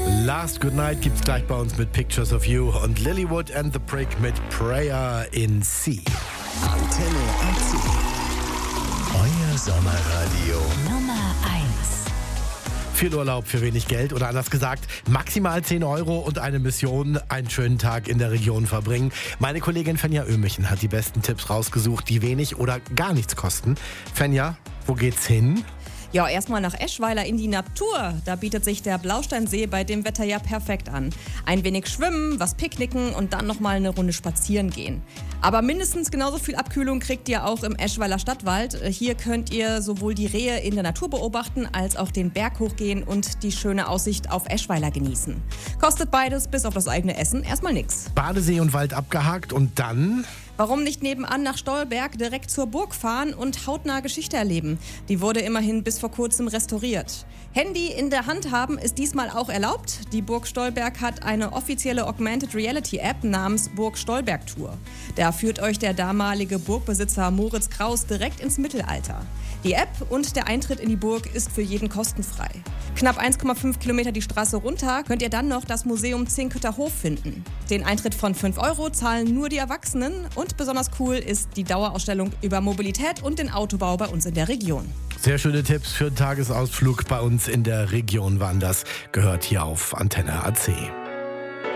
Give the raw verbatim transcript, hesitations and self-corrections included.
Last Goodnight gibt's gleich bei uns mit Pictures of You und Lilywood and the Prick mit Prayer in C. Antenne A C. Euer Sommerradio Nummer eins. Viel Urlaub für wenig Geld oder anders gesagt, maximal zehn Euro und eine Mission, einen schönen Tag in der Region verbringen. Meine Kollegin Fenja Ömichen hat die besten Tipps rausgesucht, die wenig oder gar nichts kosten. Fenja, wo geht's hin? Ja, erstmal nach Eschweiler in die Natur. Da bietet sich der Blausteinsee bei dem Wetter ja perfekt an. Ein wenig schwimmen, was picknicken und dann nochmal eine Runde spazieren gehen. Aber mindestens genauso viel Abkühlung kriegt ihr auch im Eschweiler Stadtwald. Hier könnt ihr sowohl die Rehe in der Natur beobachten, als auch den Berg hochgehen und die schöne Aussicht auf Eschweiler genießen. Kostet beides, bis auf das eigene Essen, erstmal nix. Badesee und Wald abgehakt und dann? Warum nicht nebenan nach Stolberg direkt zur Burg fahren und hautnah Geschichte erleben? Die wurde immerhin bis vor kurzem restauriert. Handy in der Hand haben ist diesmal auch erlaubt. Die Burg Stolberg hat eine offizielle Augmented Reality App namens Burg Stolberg Tour. Da führt euch der damalige Burgbesitzer Moritz Kraus direkt ins Mittelalter. Die App und der Eintritt in die Burg ist für jeden kostenfrei. Knapp eins Komma fünf Kilometer die Straße runter könnt ihr dann noch das Museum Zinkötter Hof finden. Den Eintritt von fünf Euro zahlen nur die Erwachsenen und besonders cool ist die Dauerausstellung über Mobilität und den Autobau bei uns in der Region. Sehr schöne Tipps für einen Tagesausflug bei uns in der Region waren das. Gehört hier auf Antenne A C.